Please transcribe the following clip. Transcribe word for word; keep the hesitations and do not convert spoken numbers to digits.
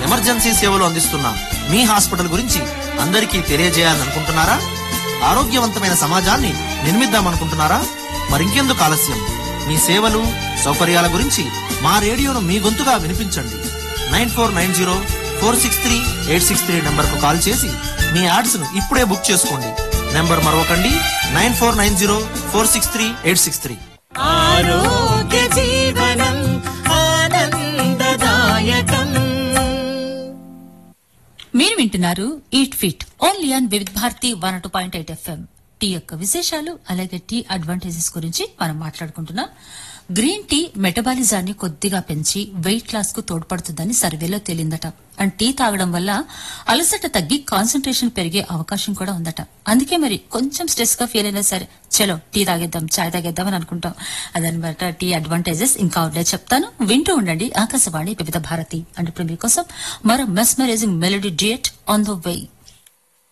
Emergency సేవలు అందిస్తున్న మీ hospital గురించి అందరికీ తెలియజేయాలనుకుంటున్నారా? ఆరోగ్యవంతమైన సమాజాన్ని నిర్మిద్దామనుకుంటున్నారా? మరింకెందుకు ఆలస్యం? మీ సేవలు సౌకర్యాల గురించి మా రేడియోను మీ గొంతుగా వినిపించండి. Nine four nine zero four six three eight six three number కు కాల్ చేసి మీ యాడ్స్ ను ఇప్పుడే బుక్ చేసుకోండి. Number మరొకండి, nine four nine zero four six three eight six three. ఆరోగ్య జీవనం ఆనందదాయకం. మీరు వింటున్నారు ఈట్ ఫిట్ ఓన్లీ ఆన్ వివిధ Bharati one two point eight FM. Tea యొక్క విశేషాలు అలాగే టీ అడ్వాంటేజెస్ గురించి మనం మాట్లాడుకుంటున్నాం. గ్రీన్ టీ మెటబాలిజాన్ని కొద్దిగా పెంచి వెయిట్ లాస్ కు తోడ్పడుతుందని సర్వేలో తేలిందట. అండ్ టీ తాగడం వల్ల అలసట తగ్గి కాన్సన్ట్రేషన్ పెరిగే అవకాశం కూడా ఉందట. అందుకే మరి కొంచెం స్ట్రెస్ గా ఫీల్ అయినా సరే చలో టీ తాగేద్దాం, చాయ్ తాగేద్దాం అని అనుకుంటాం. అదనమాట టీ అడ్వాంటేజెస్. ఇంకా ఉండే చెప్తాను, వింటూ ఉండండి ఆకాశవాణి వివిధ భారతి. అండ్ ఇప్పుడు మీకోసం మరో mesmerising melody duet on the way.